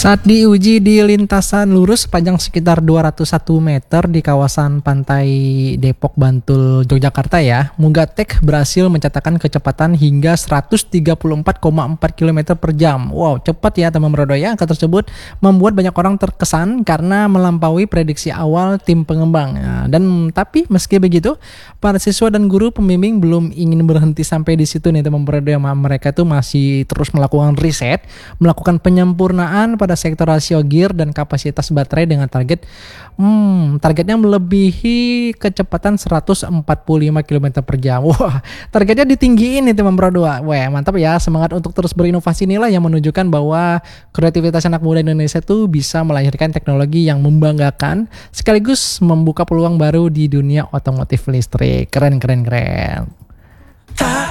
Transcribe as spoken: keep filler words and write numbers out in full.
Saat diuji di lintasan lurus sepanjang sekitar dua ratus satu meter di kawasan pantai Depok, Bantul, Yogyakarta ya, Mugatek berhasil mencatatkan kecepatan hingga seratus tiga puluh empat koma empat kilometer per jam. Wow, cepat ya teman Brodo ya. Angka tersebut membuat banyak orang terkesan karena melampaui prediksi awal tim pengembang. Nah, dan tapi meski begitu, para siswa dan guru pembimbing belum ingin berhenti sampai di situ nih teman Brodo ya. Mereka tuh masih terus melakukan riset, melakukan penyempurnaan pada sektor rasio gear dan kapasitas baterai dengan target hmm, targetnya melebihi kecepatan seratus empat puluh lima kilometer per jam. Wah, targetnya ditinggiin nih teman Bro dua. Wah, mantap ya. Semangat untuk terus berinovasi inilah yang menunjukkan bahwa kreativitas anak muda Indonesia tuh bisa melahirkan teknologi yang membanggakan sekaligus membuka peluang baru di dunia otomotif listrik. Keren keren keren.